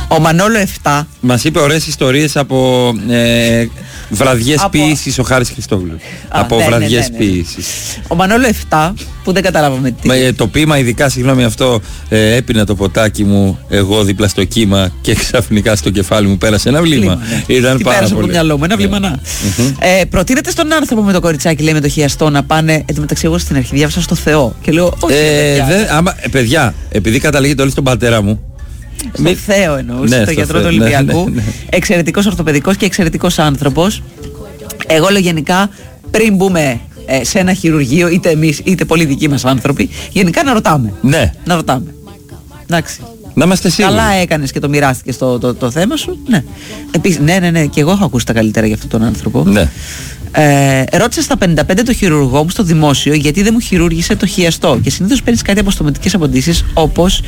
Ο Μανόλο 7. Μας είπε ωραίες ιστορίες από βραδιές ποίησης ο Χάρης Χριστόγλου. Από βραδιές ποίησης. Ο Μανόλο 7, που δεν καταλάβαμε τι. Το ποίημα, ειδικά, συγγνώμη αυτό, έπινα το ποτάκι μου, εγώ δίπλα στο κύμα και ξαφνικά στο κεφάλι μου πέρασε ένα βλήμα. Ήταν πάρα πολύ. Από το μυαλό μου, ένα βλήμανα. Προτείνεται στον άνθρωπο με το κοριτσάκι, λέει, με το χιαστό, να πάνε. Εν τω μεταξύ, εγώ στην αρχή διάβασα στο Θεό και λέω, όχι. Παιδιά, επειδή καταλήγεται όλοι στον πατέρα μου. Στο Θεό εννοούσε, το γιατρό του Ολυμπιακού. Εξαιρετικός ορθοπαιδικός και εξαιρετικός άνθρωπος. Εγώ λέω γενικά, πριν μπούμε σε ένα χειρουργείο, είτε εμείς είτε πολλοί δικοί μας άνθρωποι, γενικά να ρωτάμε. Ναι. Να ρωτάμε. Εντάξει. Να είμαστε σίγουροι. Καλά έκανες και το μοιράστηκες το θέμα σου. Ναι. Επίσης, ναι, και εγώ έχω ακούσει τα καλύτερα για αυτόν τον άνθρωπο. Ναι. Ρώτησα στα 55 το χειρουργό μου στο δημόσιο γιατί δεν μου χειρούργησε το χιαστό. Και συνήθως παίρνεις κάτι αποστομωτικές απαντήσεις όπως.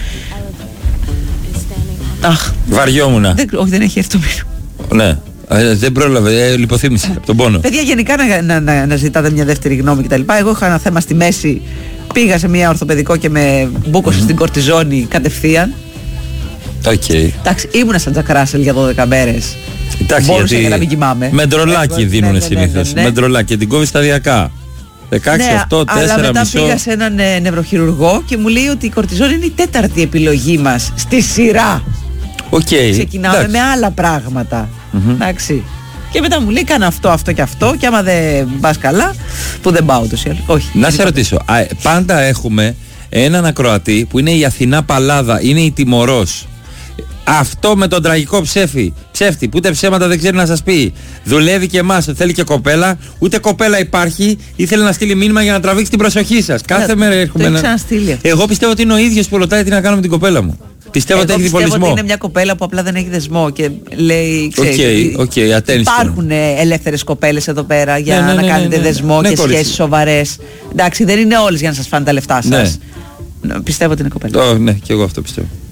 Βαριόμουνα. Όχι, δεν έχει έρθει το μήνυμα. Ναι. Δεν πρόλαβε, λιποθύμησε από τον πόνο. Παιδιά, γενικά να ζητάτε μια δεύτερη γνώμη κτλ. Εγώ είχα ένα θέμα στη μέση. Πήγα σε μια ορθοπαιδικό και με μπούκωσε στην κορτιζόνη κατευθείαν. Εντάξει, ήμουνα σαν Τζακ Ράσελ για 12 μέρες. Μπορούσα και να μην κοιμάμαι. Με ντρολάκι δίνουνε συνήθως. Με ντρολάκι, την κόβει σταδιακά. 16, 8, 4, αλλά μετά μισό. πήγα σε έναν νευροχειρουργό και μου λέει ότι η κορτιζόνη είναι η τέταρτη επιλογή μας στη σειρά. Ξεκινάμε με άλλα πράγματα. Εντάξει. Και μετά μου λέει κάνε αυτό και αυτό και άμα δεν πας καλά, που δεν πάω ούτως ή άλλως. Όχι. Να σε ρωτήσω, πάντα έχουμε έναν ακροατή που είναι η Αθηνά Παλάδα, είναι η τιμωρός. Αυτό με τον τραγικό ψεύτη που ούτε ψέματα δεν ξέρει να σας πει. Δουλεύει και εμάς, θέλει και κοπέλα. Ούτε κοπέλα υπάρχει. Ήθελε να στείλει μήνυμα για να τραβήξει την προσοχή σας. Κάθε μέρα έρχομαι Εγώ πιστεύω ότι είναι ο ίδιος που ρωτάει τι να κάνω με την κοπέλα μου. Πιστεύω ότι έχει διπολισμό. Πιστεύω ότι είναι μια κοπέλα που απλά δεν έχει δεσμό και λέει. Υπάρχουν ελεύθερες κοπέλες εδώ πέρα για να κάνετε δεσμό και σχέσεις σοβαρές. Εντάξει, δεν είναι όλες για να σας φάνε τα λεφτά σας. Πιστεύω ότι είναι κοπέλα. Ναι, και εγώ αυτό πιστεύω.